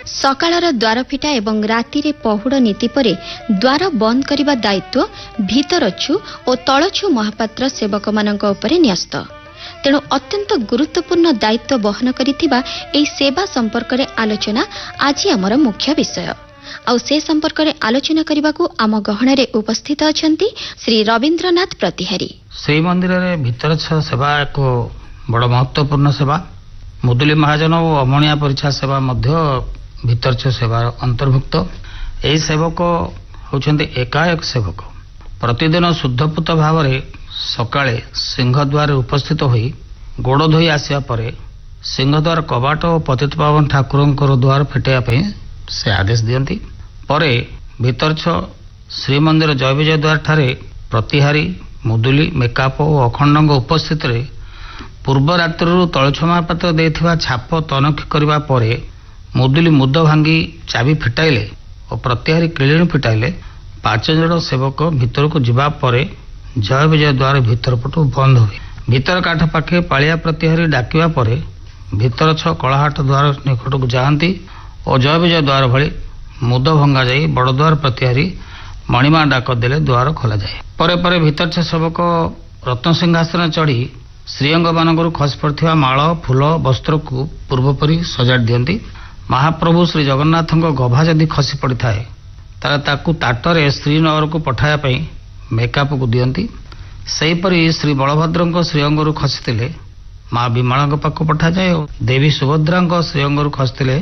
सकाळर द्वार फिटा एवं रातिरे पहुड़ नीति परे द्वार बंद करिबा दायित्व भितरछु और तळछु महापात्र सेवक मानक उपरे न्यस्त। तेणु अत्यंत गुरुत्वपूर्ण दायित्व बहन करिथिबा एई सेवा संपर्क रे आलोचना आज हमर मुख्य विषय। आउ से संपर्क रे आलोचना करिबाकू आम गहण रे उपस्थित अछंती श्री रविंद्रनाथ प्रतिहारी। श्री मंदिर रे भितर सेवा एक बड़ महत्वपूर्ण सेवा। मुदुली महाजन और अमणिया परीक्षा सेवा मध्य भितर सेवा अंतर्भुक्त। यही सेवक होउछन्ते एकाएक सेवक प्रतिदिन शुद्धपुत भाव में सकाळे सिंहद्वार उपस्थित होई गोड़ धोई आसिया परे सिंहद्वार कबाट और पतितपावन ठाकुरंकर द्वार फिटाइया पई से आदेश दियंती। परे भितर श्रीमंदिर जय विजय द्वार ठारे प्रतिहारी मुदुली मेकाप और अखंडंग उपस्थित रे पूर्व रात्रि तलछमा पात्र देथिबा छाप तनखी करबा परे मुदुली मुद भांगी चाबी फिटाइले और प्रतिहारी किलिणी फिटाइले। 5 जन सेवक भीतर को जिबा परे जय विजय द्वार भीतर पटु बंद हुए। भीतर काठ पाखे पालिया प्रतिहारी डाकिबा परे भीतर कलाहाट द्वार निकट को जाती और जय विजय द्वार भली मुद भंगा जाई बड़ द्वार प्रतिहारी मणिमा डाक देले द्वार खोला जाए। परे परे भीतर सेवक रत्न सिंहासन चढ़ी श्रीअंग मानक खसी पड़ता माल फूल वस्त्र को पूर्वपरी सजाड़ दियंती। महाप्रभु श्री जगन्नाथ गभा जदि खसी पड़ी थाए तार ताकू ताटरे श्रीनगर को पठाया मेकअप को दियंती। सेहीपरि श्री बलभद्र श्रीअंग खसी माँ विमला पाख पठा जाए। देवी सुभद्रा श्रीअंग खसी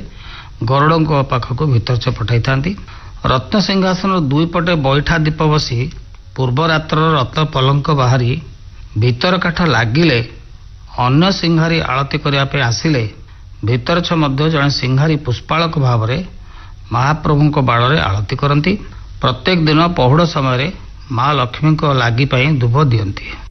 गरुड़ पाखक भीतर से पठाई था। रत्न सिंहासन दुई पटे बैठा दीप बसी पूर्व रात्र रत्न पलंक बाहरी भीतर काठ लागिले अन्य सिंहारी आलती करने आसिले भीतर मध्य जड़े सिंहारी पुष्पालक भाव में महाप्रभु बाड़े आलती करती। प्रत्येक दिन पहुड़ समय माँ लक्ष्मी लगी दुब दियंती।